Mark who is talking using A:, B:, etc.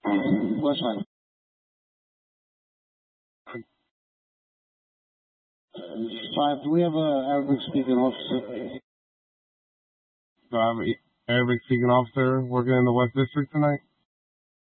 A: West side. Five. Do we have a Arabic speaking officer?
B: So I have an Arabic speaking officer working in the West District tonight.